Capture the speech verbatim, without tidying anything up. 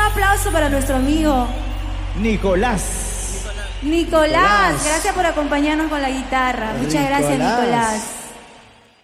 aplauso para nuestro amigo Nicolás. Nicolás. Nicolás. Gracias por acompañarnos con la guitarra. Muchas Nicolás. gracias, Nicolás.